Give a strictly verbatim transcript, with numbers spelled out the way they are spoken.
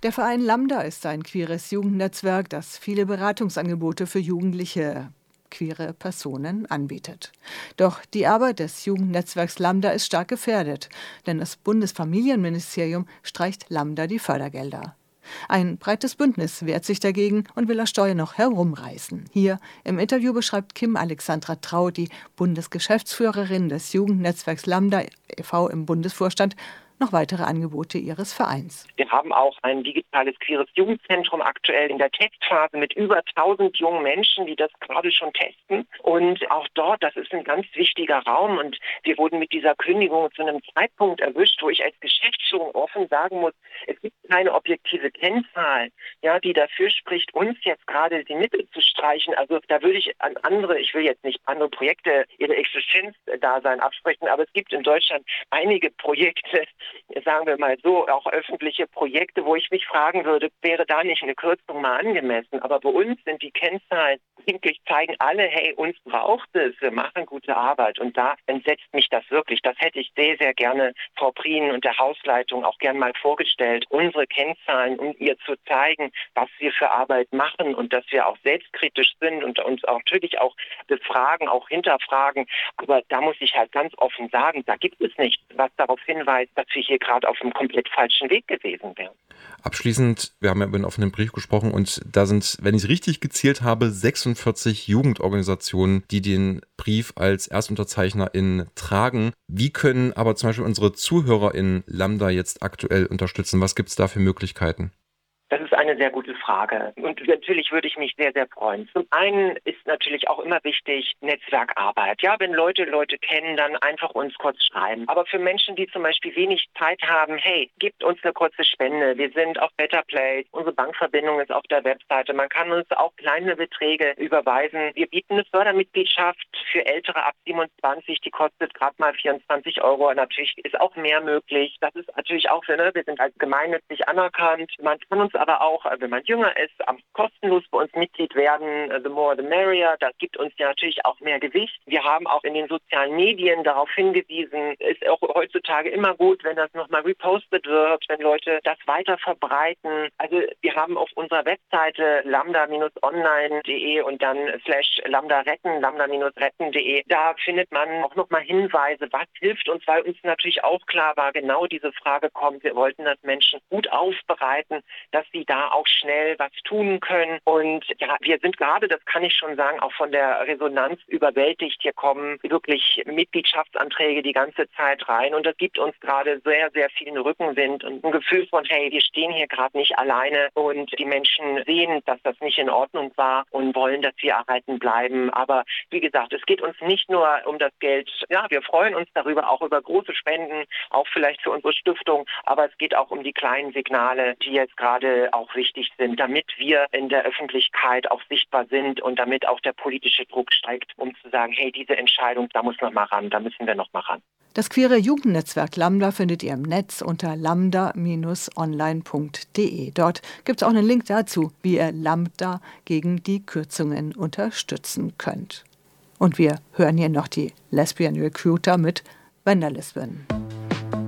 Der Verein Lambda ist ein queeres Jugendnetzwerk, das viele Beratungsangebote für jugendliche queere Personen anbietet. Doch die Arbeit des Jugendnetzwerks Lambda ist stark gefährdet, denn das Bundesfamilienministerium streicht Lambda die Fördergelder. Ein breites Bündnis wehrt sich dagegen und will das Steuer noch herumreißen. Hier im Interview beschreibt Kim Alexandra Trau, die Bundesgeschäftsführerin des Jugendnetzwerks Lambda e V im Bundesvorstand, noch weitere Angebote ihres Vereins. Wir haben auch ein digitales queeres Jugendzentrum aktuell in der Testphase mit über tausend jungen Menschen, die das gerade schon testen. Und auch dort, das ist ein ganz wichtiger Raum. Und wir wurden mit dieser Kündigung zu einem Zeitpunkt erwischt, wo ich als Geschäftsführung offen sagen muss, es gibt keine objektive Kennzahl, ja, die dafür spricht, uns jetzt gerade die Mittel zu streichen. Also da würde ich an andere, ich will jetzt nicht andere Projekte ihre Existenzdasein absprechen, aber es gibt in Deutschland einige Projekte, sagen wir mal so, auch öffentliche Projekte, wo ich mich fragen würde, wäre da nicht eine Kürzung mal angemessen? Aber bei uns sind die Kennzahlen, wirklich zeigen alle, hey, uns braucht es, wir machen gute Arbeit. Und da entsetzt mich das wirklich. Das hätte ich sehr, sehr gerne Frau Prien und der Hausleitung auch gern mal vorgestellt, unsere Kennzahlen, um ihr zu zeigen, was wir für Arbeit machen und dass wir auch selbstkritisch sind und uns auch natürlich auch befragen, auch hinterfragen. Aber da muss ich halt ganz offen sagen, da gibt es nichts, was darauf hinweist, dass wir hier gerade auf einem komplett falschen Weg gewesen wären. Abschließend, wir haben ja über den offenen Brief gesprochen und da sind, wenn ich es richtig gezählt habe, sechsundvierzig Jugendorganisationen, die den Brief als ErstunterzeichnerInnen tragen. Wie können aber zum Beispiel unsere ZuhörerInnen Lambda jetzt aktuell unterstützen? Was gibt es da für Möglichkeiten? Das ist eine sehr gute Frage. Und natürlich würde ich mich sehr, sehr freuen. Zum einen ist natürlich auch immer wichtig Netzwerkarbeit. Ja, wenn Leute Leute kennen, dann einfach uns kurz schreiben. Aber für Menschen, die zum Beispiel wenig Zeit haben, hey, gebt uns eine kurze Spende. Wir sind auf Better Place. Unsere Bankverbindung ist auf der Webseite. Man kann uns auch kleine Beträge überweisen. Wir bieten eine Fördermitgliedschaft für Ältere ab siebenundzwanzig. Die kostet gerade mal vierundzwanzig Euro. Natürlich ist auch mehr möglich. Das ist natürlich auch, ne, wir sind als gemeinnützig anerkannt. Man kann uns aber auch, wenn man jünger ist, kostenlos bei uns Mitglied werden. The more the merrier. Das gibt uns ja natürlich auch mehr Gewicht. Wir haben auch in den sozialen Medien darauf hingewiesen, ist auch heutzutage immer gut, wenn das nochmal repostet wird, wenn Leute das weiter verbreiten. Also wir haben auf unserer Webseite lambda online punkt de und dann slash lambda retten, lambda retten punkt de. Da findet man auch nochmal Hinweise, was hilft uns, weil uns natürlich auch klar war, genau diese Frage kommt. Wir wollten das Menschen gut aufbereiten, dass sie da auch schnell was tun können. Und ja, wir sind gerade, das kann ich schon sagen, auch von der Resonanz überwältigt. Hier kommen wirklich Mitgliedschaftsanträge die ganze Zeit rein. Und das gibt uns gerade sehr, sehr viel Rückenwind und ein Gefühl von, hey, wir stehen hier gerade nicht alleine. Und die Menschen sehen, dass das nicht in Ordnung war und wollen, dass wir erhalten bleiben. Aber wie gesagt, es geht uns nicht nur um das Geld. Ja, wir freuen uns darüber, auch über große Spenden, auch vielleicht für unsere Stiftung. Aber es geht auch um die kleinen Signale, die jetzt gerade auch wichtig sind, damit wir in der Öffentlichkeit auch sichtbar sind und damit auch der politische Druck steigt, um zu sagen, hey, diese Entscheidung, da muss noch mal ran, da müssen wir noch mal ran. Das queere Jugendnetzwerk Lambda findet ihr im Netz unter lambda online punkt de. Dort gibt es auch einen Link dazu, wie ihr Lambda gegen die Kürzungen unterstützen könnt. Und wir hören hier noch die Lesbian Recruiter mit Wanderlesbian.